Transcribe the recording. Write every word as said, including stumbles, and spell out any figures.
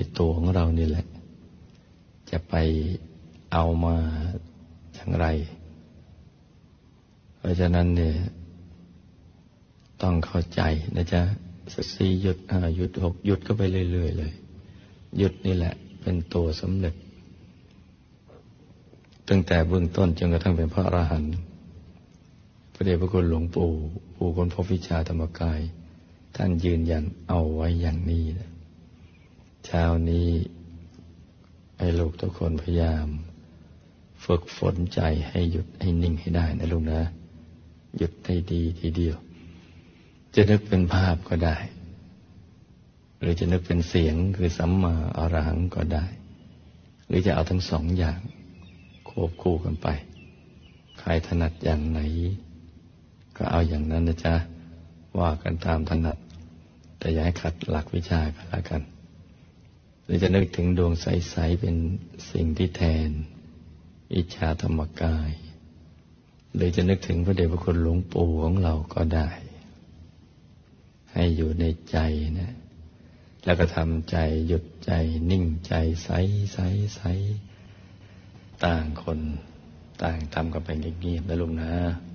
ตัวของเรานี่แหละจะไปเอามาอย่างไรเพราะฉะนั้นเนี่ยต้องเข้าใจนะจ๊ะสี่หยุดห้าหยุดหกหยุดก็ไปเรื่อยๆเลยหยุดนี่แหละเป็นตัวสำเร็จตั้งแต่เบื้องต้นจนกระทั่งเป็นพระอรหันต์พระเดชพระคุณหลวงปู่ผู้ค้นพบวิชาธรรมกายท่านยืนยันเอาไว้อย่างนี้นะเช้านี้ให้ลูกทุกคนพยายามฝึกฝนใจให้หยุดให้นิ่งให้ได้นะลูกนะหยุดให้ดีทีเดียวจะนึกเป็นภาพก็ได้หรือจะนึกเป็นเสียงคือสัมมาอรหังก็ได้หรือจะเอาทั้งสองอย่างควบคู่กันไปใครถนัดอย่างไหนก็เอาอย่างนั้นนะจ๊ะว่ากันตามถนัดแต่อย่าให้ขัดหลักวิชากันละกันหรือจะนึกถึงดวงใสๆเป็นสิ่งที่แทนอิจฉาธรรมกายหรือจะนึกถึงพระเดชพระคุณหลวงปู่ของเราก็ได้ให้อยู่ในใจนะแล้วก็ทำใจหยุดใจนิ่งใจใสใสใสต่างคนต่างทำกันไปเงียบๆนะลูกนะ